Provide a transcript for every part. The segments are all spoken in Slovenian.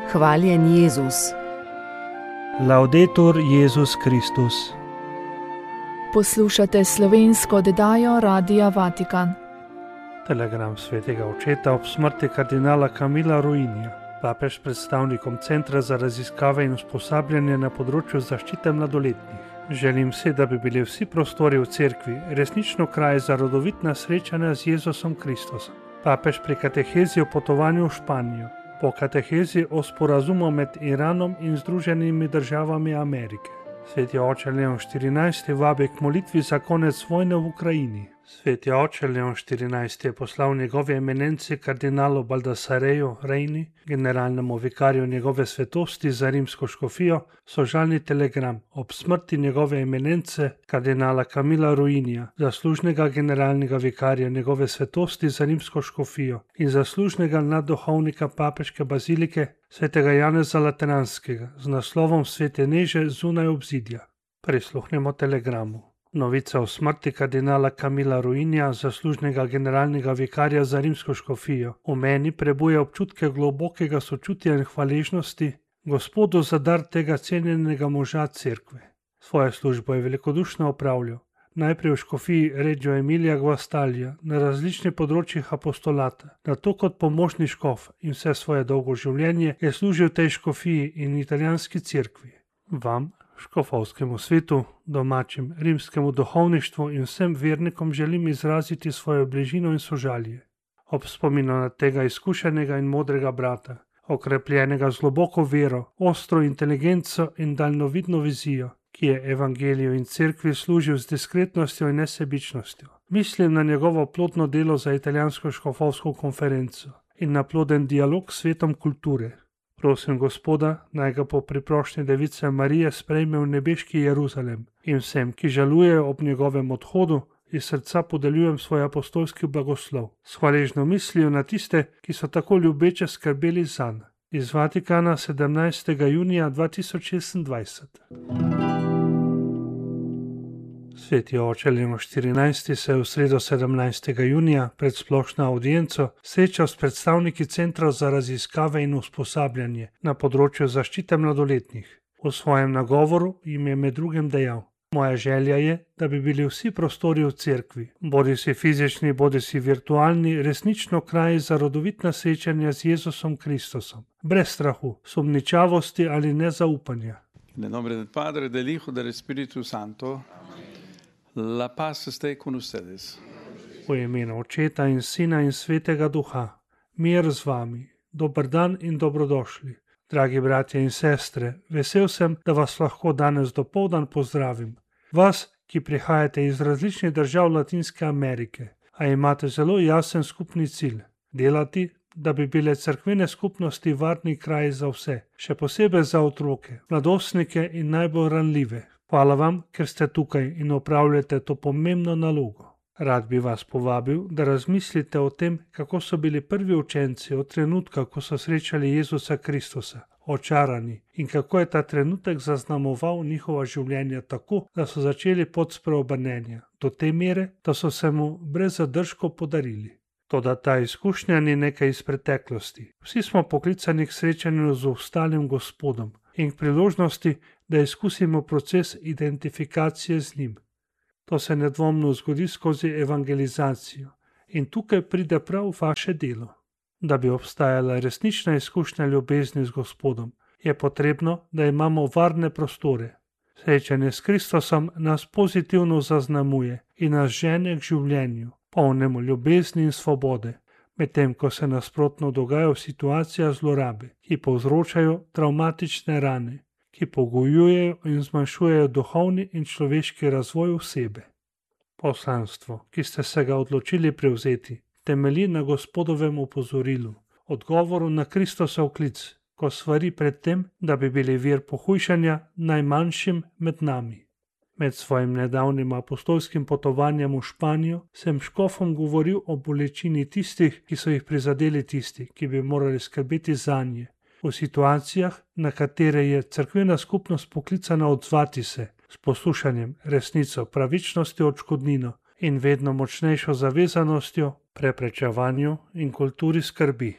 Hvaljen Jezus. Laudetur Jezus Kristus. Poslušate slovensko oddajo Radia Vatikan. Telegram svetega očeta ob smrti kardinala Camilla Ruinija, papež predstavnikom Centra za raziskave in usposabljanje na področju zaščite mladoletnih. Želim si, da bi bili vsi prostori v cerkvi resnično kraj za rodovitna srečanja z Jezusom Kristusom. Papež pri katehezi o potovanju v Španijo, po katehezi o sporazumu med Iranom in Združenimi državami Amerike. Sveti oče Leon XIV. Vabi k molitvi za konec vojne v Ukrajini. Sveti oče Leon XIV. Je poslal njegovi eminenci kardinalu Baldasareju Reini, generalnemu vikarju njegove svetosti za rimsko škofijo, sožalni telegram ob smrti njegove eminence kardinala Camilla Ruinija, zaslužnega generalnega vikarja njegove svetosti za rimsko škofijo in zaslužnega nadduhovnika papeške bazilike svetega Janeza Lateranskega z naslovom Svete neže zunaj obzidja. Prisluhnemo telegramu. Novica o smrti kardinala Camilla Ruinija, zaslužnega generalnega vikarja za rimsko škofijo, v meni prebuja občutke globokega sočutja in hvaležnosti Gospodu za dar tega cenjenega moža cerkve. Svojo službo je velikodušno opravljal, najprej v škofiji Reggio Emilia Guastalja na različnih področjih apostolata, nato kot pomožni škof in vse svoje dolgo življenje je služil tej škofiji in italijanski cerkvi. Vam, škofovskemu svetu, domačim rimskemu duhovništvu in vsem vernikom želim izraziti svojo bližino in sožalje. Ob spominu na tega izkušenega in modrega brata, okrepljenega z globoko vero, ostro inteligenco in daljnovidno vizijo, ki je evangeliju in cerkvi služil z diskretnostjo in nesebičnostjo. Mislim na njegovo plodno delo za italijansko škofovsko konferenco in na ploden dialog s svetom kulture. Prosim Gospoda, naj ga po priprošnji Device Marije sprejme v nebeški Jeruzalem in vsem, ki žalujejo ob njegovem odhodu, iz srca podeljujem svoj apostolski blagoslov. S hvaležno mislijo na tiste, ki so tako ljubeče skrbeli zanj. Iz Vatikana 17. junija 2026. Sveti oče Leon XIV. Se je v sredo 17. junija pred splošno audienco srečal s predstavniki Centra za raziskave in usposabljanje na področju zaščite mladoletnih. V svojem nagovoru jim je med drugim dejal: Moja želja je, da bi bili vsi prostori v cerkvi, bodisi fizični, bodisi virtualni, resnično kraj za rodovitna srečanja z Jezusom Kristusom, brez strahu, sumničavosti ali nezaupanja. Nel nome del Padre, del Hijo, del Spirito Santo. La paz esté con ustedes. V imenu Očeta in Sina in Svetega Duha, mir z vami, dober dan in dobrodošli. Dragi bratje in sestre, vesel sem, da vas lahko danes dopoldan pozdravim. Vas, ki prihajate iz različnih držav Latinske Amerike, a imate zelo jasen skupni cilj: delati, da bi bile cerkvene skupnosti varni kraj za vse, še posebej za otroke, mladostnike in najbolj ranljive. Hvala vam, ker ste tukaj in opravljate to pomembno nalogo. Rad bi vas povabil, da razmislite o tem, kako so bili prvi učenci od trenutka, ko so srečali Jezusa Kristusa, očarani, in kako je ta trenutek zaznamoval njihova življenja tako, da so začeli pot spreobrnenja, do te mere, da so se mu brez zadržkov podarili. Toda ta izkušnja ni nekaj iz preteklosti. Vsi smo poklicani k srečanju z ostalim Gospodom in k priložnosti, da izkusimo proces identifikacije z njim. To se nedvomno zgodi skozi evangelizacijo in tukaj pride prav vaše delo. Da bi obstajala resnična izkušnja ljubezni z Gospodom, je potrebno, da imamo varne prostore. Srečanje s Kristusom nas pozitivno zaznamuje in nas žene k življenju, polnemu ljubezni in svobode, medtem ko se nasprotno dogajajo situacije zlorabe, ki povzročajo travmatične rane, ki pogojujejo in zmanjšujejo duhovni in človeški razvoj osebe. Poslanstvo, ki ste se ga odločili prevzeti, temelji na Gospodovem opozorilu, odgovoru na Kristosov klic, ko svari pred tem, da bi bili vir pohujšanja najmanjšim med nami. Med svojim nedavnim apostolskim potovanjem v Španijo sem škofom govoril o bolečini tistih, ki so jih prizadeli tisti, ki bi morali skrbeti zanje, v situacijah, na katere je cerkvena skupnost poklicana odzvati se s poslušanjem, resnico, pravičnostjo, odškodnino in vedno močnejšo zavezanostjo preprečevanju in kulturi skrbi.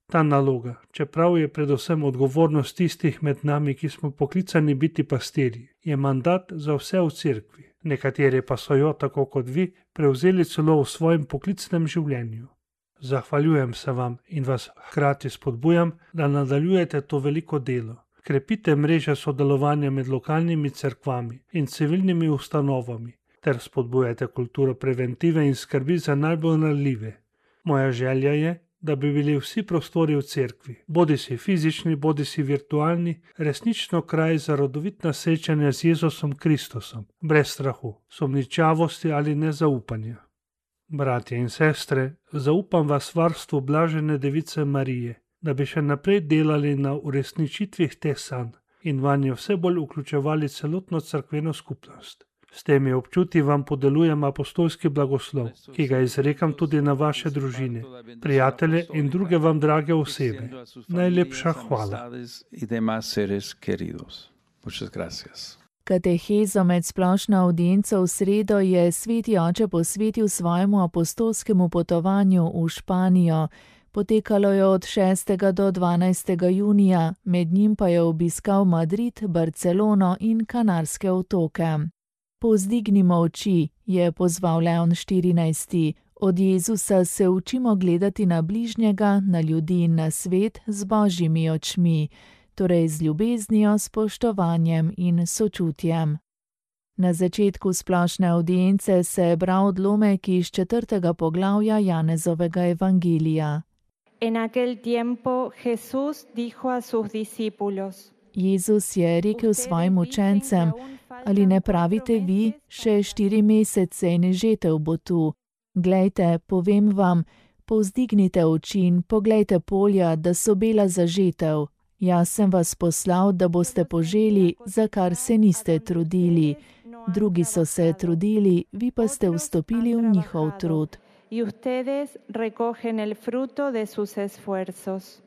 Ta naloga, čeprav je predvsem odgovornost tistih med nami, ki smo poklicani biti pastirji, je mandat za vse v cerkvi. Nekateri pa so jo, tako kot vi, prevzeli celo v svojem poklicnem življenju. Zahvaljujem se vam in vas hkrati spodbujam, da nadaljujete to veliko delo. Krepite mreže sodelovanja med lokalnimi cerkvami in civilnimi ustanovami ter spodbujate kulturo preventive in skrbi za najbolj ranljive. Moja želja je, da bi bili vsi prostori v cerkvi, bodisi fizični, bodisi virtualni, resnično kraj za rodovitna srečanja z Jezusom Kristusom, brez strahu, sumničavosti ali nezaupanja. Bratje in sestre, zaupam vas varstvu blažene Device Marije, da bi še naprej delali na uresničitvih teh sanj in vanje vse bolj vključevali celotno cerkveno skupnost. S temi občutki vam podelujem apostolski blagoslov, ki ga izrekam tudi na vaše družine, prijatelje in druge vam drage osebe. Najlepša hvala. Katehezo med splošno avdienco v sredo je sveti oče posvetil svojemu apostolskemu potovanju v Španijo. Potekalo je od 6. do 12. junija, med njim pa je obiskal Madrid, Barcelono in Kanarske otoke. Povzdignimo oči, je pozval Leon XIV. Od Jezusa se učimo gledati na bližnjega, na ljudi in na svet z božjimi očmi, torej z ljubeznijo, spoštovanjem in sočutjem. Na začetku splošne avdience se je bral odlomek iz 4. poglavja Janezovega evangelija. En aquel tiempo Jesús dijo a sus discípulos: Jezus je rekel svojim učencem: ali ne pravite vi, še 4 mesece in žetev bo tu? Glejte, povem vam, povzdignite oči in poglejte polja, da so bela za žetev. Jaz sem vas poslal, da boste poželi, za kar se niste trudili. Drugi so se trudili, vi pa ste vstopili v njihov trud. Y ustedes recogen el fruto de sus esfuerzos.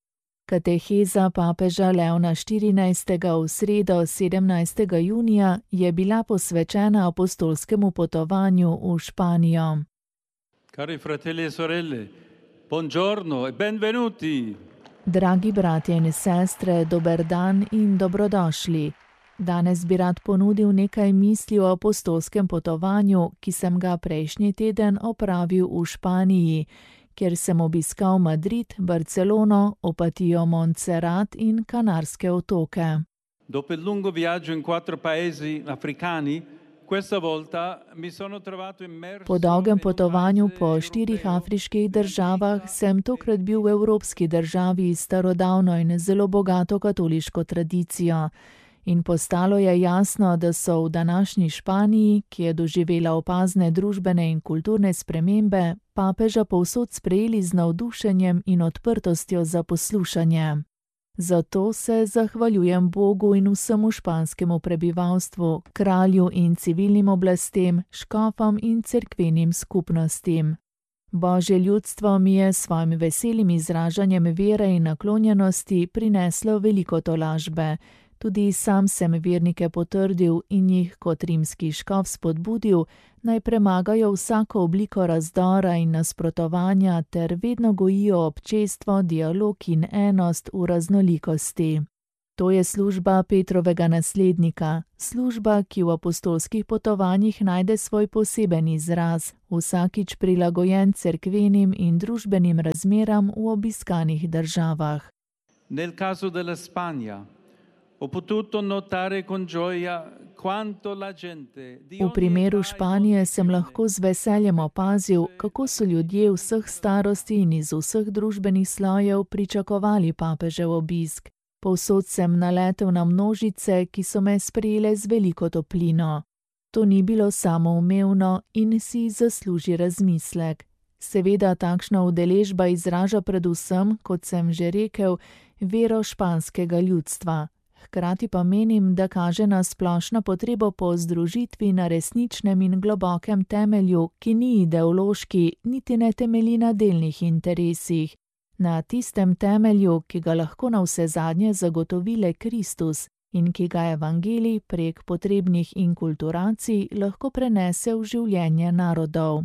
Kateheza papeža Leona XIV. V sredo 17. junija je bila posvečena apostolskemu potovanju v Španijo. Cari fratelli e sorelle, buongiorno e benvenuti. Dragi bratje in sestre, dober dan in dobrodošli. Danes bi rad ponudil nekaj misli o apostolskem potovanju, ki sem ga prejšnji teden opravil v Španiji, kjer sem obiskal Madrid, Barcelono, Opatijo, Montserrat in Kanarske otoke. Dopo il lungo viaggio in 4 paesi africani, questa volta mi sono trovato immerso. Po dolgem potovanju po 4 afriških državah sem tokrat bil v evropski državi s starodavno in zelo bogato katoliško tradicijo. In postalo je jasno, da so v današnji Španiji, ki je doživela opazne družbene in kulturne spremembe, papeža povsod sprejeli z navdušenjem in odprtostjo za poslušanje. Zato se zahvaljujem Bogu in vsemu španskemu prebivalstvu, kralju in civilnim oblastem, škofom in cerkvenim skupnostim. Božje ljudstvo mi je s svojim veselim izražanjem vere in naklonjenosti prineslo veliko tolažbe. Tudi sam sem vernike potrdil in jih kot rimski škof spodbudil, naj premagajo vsako obliko razdora in nasprotovanja ter vedno gojijo občestvo, dialog in enost v raznolikosti. To je služba Petrovega naslednika, služba, ki v apostolskih potovanjih najde svoj poseben izraz, vsakič prilagojen cerkvenim in družbenim razmeram v obiskanih državah. Nel caso della Spagna, ho potuto notare con gioia quanto la gente di V primeru Španije sem lahko z veseljem opazil, kako so ljudje vseh starosti in iz vseh družbenih slojev pričakovali papežev obisk. Povsod sem naletel na množice, ki so me sprejele z veliko toplino. To ni bilo samoumevno in si zasluži razmislek. Seveda takšna udeležba izraža predvsem, kot sem že rekel, vero španskega ljudstva. Hkrati pa menim, da kaže na splošno potrebo po združitvi na resničnem in globokem temelju, ki ni ideološki, niti ne temelji na delnih interesih. Na tistem temelju, ki ga lahko navsezadnje zagotovi le Kristus in ki ga evangelij prek potrebnih inkulturacij lahko prenese v življenje narodov.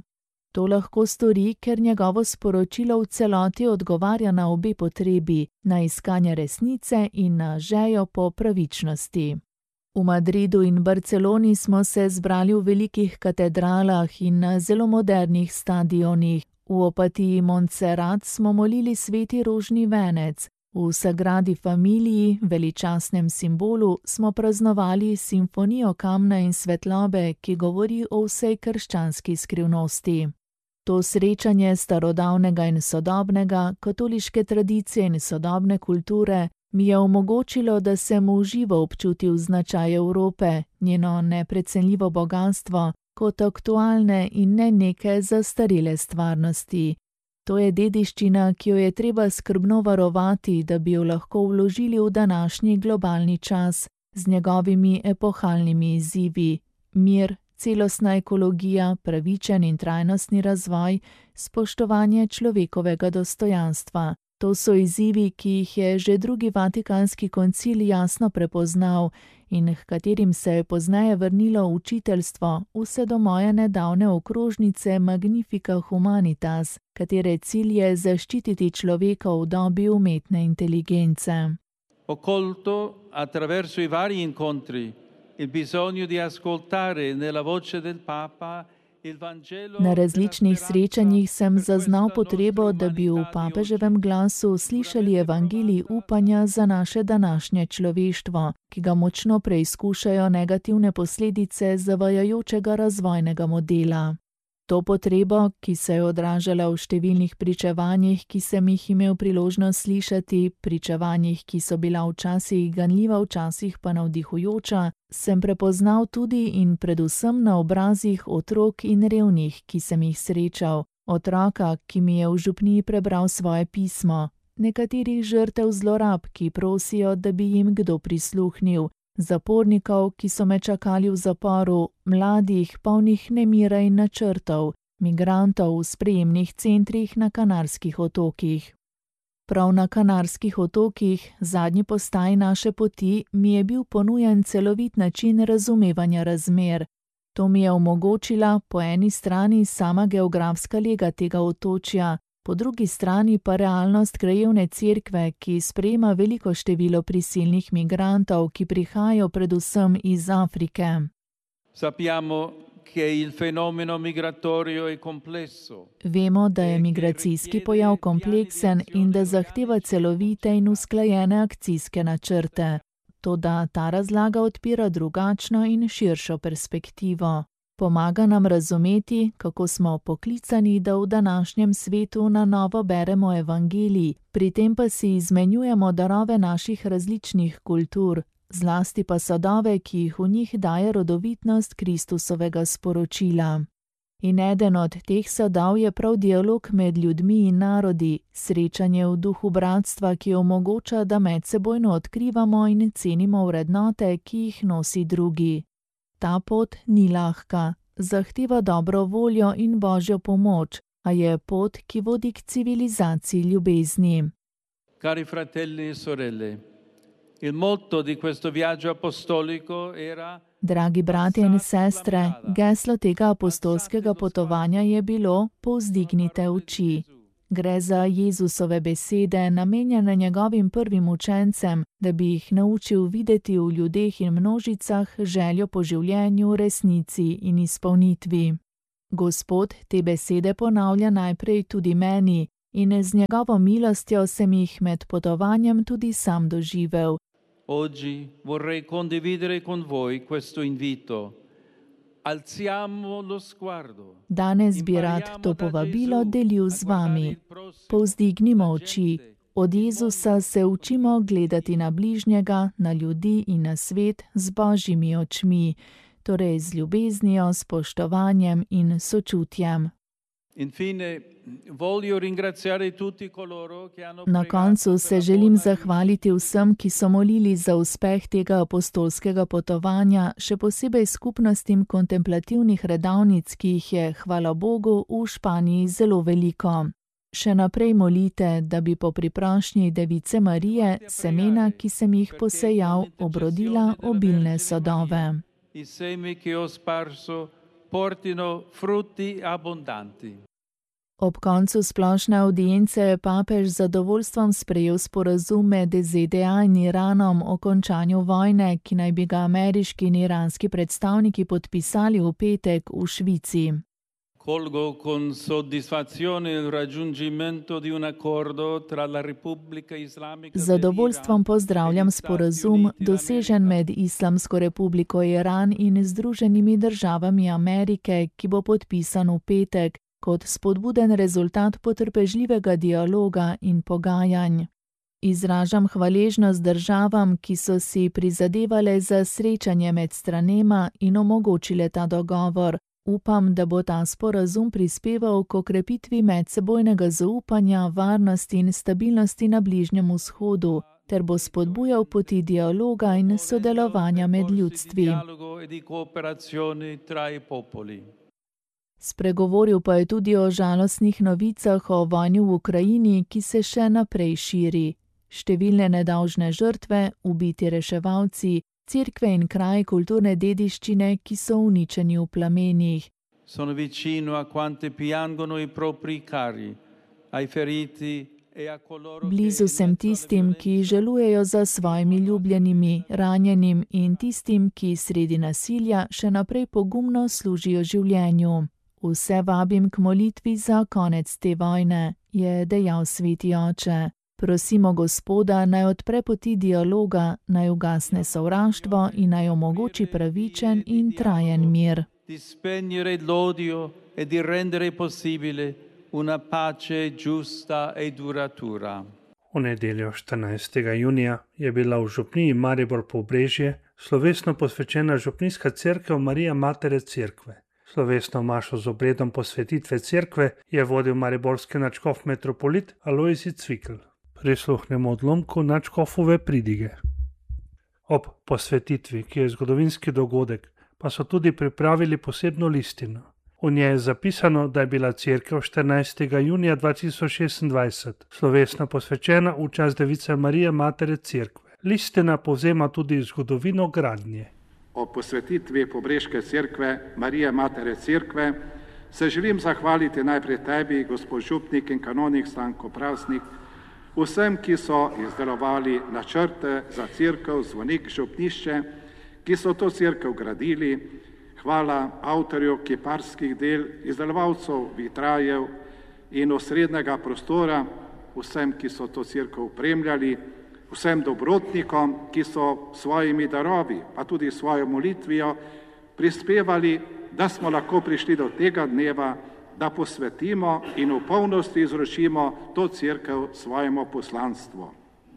To lahko stori, ker njegovo sporočilo v celoti odgovarja na obe potrebi, na iskanje resnice in na željo po pravičnosti. V Madridu in Barceloni smo se zbrali v velikih katedralah in na zelo modernih stadionih. V Opatiji Montserrat smo molili sveti rožni venec. V Sagradi Familiji, veličastnem simbolu, smo praznovali simfonijo kamna in svetlobe, ki govori o vsej krščanski skrivnosti. To srečanje starodavnega in sodobnega, katoliške tradicije in sodobne kulture mi je omogočilo, da sem v živo občutil značaj Evrope, njeno neprecenljivo bogastvo, kot aktualne in ne neke zastarele stvarnosti. To je dediščina, ki jo je treba skrbno varovati, da bi jo lahko vložili v današnji globalni čas z njegovimi epohalnimi izzivi: mir, celostna ekologija, pravičen in trajnostni razvoj, spoštovanje človekovega dostojanstva. To so izzivi, ki jih je že drugi Vatikanski koncil jasno prepoznal in h katerim se je pozneje vrnilo učiteljstvo vse do moje nedavne okrožnice Magnifica Humanitas, katere cilj je zaščititi človeka v dobi umetne inteligence. Ho colto attraverso i vari incontri il bisogno di ascoltare nella voce del Papa. Na različnih srečanjih sem zaznal potrebo, da bi v papeževem glasu slišali evangelij upanja za naše današnje človeštvo, ki ga močno preizkušajo negativne posledice zavajajočega razvojnega modela. To potrebo, ki se je odražala v številnih pričevanjih, ki sem jih imel priložnost slišati, pričevanjih, ki so bila včasih ganljiva, včasih pa navdihujoča, sem prepoznal tudi in predvsem na obrazih otrok in revnih, ki sem jih srečal, otroka, ki mi je v župniji prebral svoje pismo, nekaterih žrtev zlorab, ki prosijo, da bi jim kdo prisluhnil, zapornikov, ki so me čakali v zaporu, mladih, polnih nemira in načrtov, migrantov v sprejemnih centrih na Kanarskih otokih. Prav na Kanarskih otokih, zadnji postaji naše poti, mi je bil ponujen celovit način razumevanja razmer. To mi je omogočila po eni strani sama geografska lega tega otočja, po drugi strani pa realnost krajevne cerkve, ki sprejema veliko število prisilnih migrantov, ki prihajajo predvsem iz Afrike. Sappiamo che il fenomeno migratorio è complesso. Vemo, da je migracijski pojav kompleksen in da zahteva celovite in usklajene akcijske načrte. Toda ta razlaga odpira drugačno in širšo perspektivo. Pomaga nam razumeti, kako smo poklicani, da v današnjem svetu na novo beremo evangelij, pri tem pa si izmenjujemo darove naših različnih kultur, zlasti pa sadove, ki jih v njih daje rodovitnost Kristusovega sporočila. In eden od teh sadov je prav dialog med ljudmi in narodi, srečanje v duhu bratstva, ki omogoča, da medsebojno odkrivamo in cenimo vrednote, ki jih nosi drugi. Ta pot ni lahka, zahteva dobro voljo in Božjo pomoč, a je pot, ki vodi k civilizaciji ljubezni. Cari fratelli e sorelle, il motto di questo viaggio apostolico era: Dragi bratje in sestre, geslo tega apostolskega potovanja je bilo: povzdignite oči. Gre za Jezusove besede, namenjene njegovim prvim učencem, da bi jih naučil videti v ljudeh in množicah željo po življenju, resnici in izpolnitvi. Gospod te besede ponavlja najprej tudi meni in z njegovo milostjo sem jih med potovanjem tudi sam doživel. Oggi vorrei condividere con voi questo invito. Alziamo lo sguardo. Danes bi rad to povabilo delil z vami. Povzdignimo oči. Od Jezusa se učimo gledati na bližnjega, na ljudi in na svet z Božjimi očmi, torej z ljubeznijo, spoštovanjem in sočutjem. Na koncu se želim zahvaliti vsem, ki so molili za uspeh tega apostolskega potovanja, še posebej skupnostim kontemplativnih redavnic, ki jih je, hvala Bogu, v Španiji zelo veliko. Še naprej molite, da bi po priprošnji Device Marije semena, ki sem jih posejal, obrodila obilne sadove. portino frutti abbondanti. Ob koncu splošne avdience je papež z zadovoljstvom sprejel sporazum med ZDA in Iranom o končanju vojne, ki naj bi ga ameriški in iranski predstavniki podpisali v petek v Švici. Colgo con soddisfazione il raggiungimento di un accordo tra la Repubblica Islamica Z zadovoljstvom pozdravljam sporazum, dosežen med Islamsko republiko Iran in Združenimi državami Amerike, ki bo podpisan v petek, kot spodbuden rezultat potrpežljivega dialoga in pogajanj. Izražam hvaležnost državam, ki so si prizadevale za srečanje med stranema in omogočile ta dogovor. Upam, da bo ta sporazum prispeval k okrepitvi medsebojnega zaupanja, varnosti in stabilnosti na Bližnjem vzhodu, ter bo spodbujal poti dialoga in sodelovanja med ljudstvi. Spregovoril pa je tudi o žalostnih novicah o vojni v Ukrajini, ki se še naprej širi. Številne nedolžne žrtve, ubiti reševalci, cerkve in kraji kulturne dediščine, ki so uničeni v plamenih. Sono vicino a quante piangono i propri cari, ai feriti e a coloro Blizu sem tistim, ki žalujejo za svojimi ljubljenimi, ranjenim in tistim, ki sredi nasilja še naprej pogumno služijo življenju. Vse vabim k molitvi za konec te vojne, je dejal sveti oče. Prosimo Gospoda, naj odpre poti dialoga, naj ugasne sovraštvo in naj omogoči pravičen in trajen mir. Di spegnere l'odio e di rendere possibile una pace giusta e duratura. V nedeljo 14. junija je bila v župniji Maribor Pobrežje slovesno posvečena župnijska cerkev Marija Matere Cerkve. Slovesno mašo z obredom posvetitve cerkve je vodil mariborski nadškof metropolit Alojzij Cvikl. Prisluhnemo odlomku nadškofove pridige. Ob posvetitvi, ki je zgodovinski dogodek, pa so tudi pripravili posebno listino. V njej je zapisano, da je bila cerkev 14. junija 2026 slovesno posvečena v čast device Marije Matere Cerkve. Listina povzema tudi zgodovino gradnje. O posvetitvi Pobreške cerkve Marije Matere Cerkve se želim zahvaliti najprej tebi, gospod župnik in kanonik Stanko Praznik, vsem, ki so izdelovali načrte za cerkev, zvonik, župnišče, ki so to cerkev gradili. Hvala avtorju kiparskih del, izdelovalcev vitrajev in osrednjega prostora, vsem, ki so to cerkev opremljali, vsem dobrotnikom, ki so svojimi darovi, pa tudi svojo molitvijo prispevali, da smo lahko prišli do tega dneva, da posvetimo in v polnosti izročimo to cerkev svojemu poslanstvu.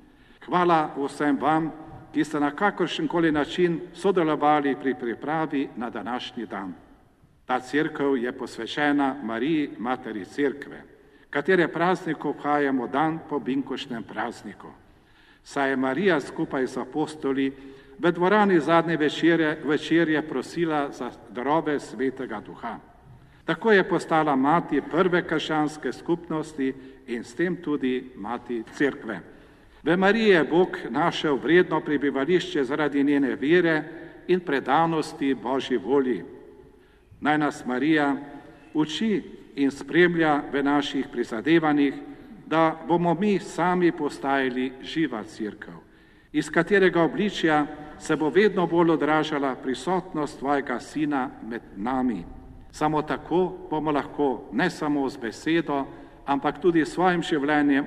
Hvala vsem vam, ki ste na kakršenkoli način sodelovali pri pripravi na današnji dan. Ta cerkev je posvečena Mariji Materi Cerkve, katere praznik obhajamo dan po binkoštnem prazniku. Saj je Marija skupaj z apostoli v dvorani zadnje večerje prosila za darove Svetega Duha. Tako je postala mati prve krščanske skupnosti in s tem tudi mati cerkve. V Mariji je Bog našel vredno prebivališče zaradi njene vere in predanosti Božji volji. Naj nas Marija uči in spremlja v naših prizadevanjih, da bomo mi sami postajali živa cerkev, iz katerega obličja se bo vedno bolj odražala prisotnost tvojega Sina med nami. Samo tako bomo lahko ne samo z besedo, ampak tudi s svojim življenjem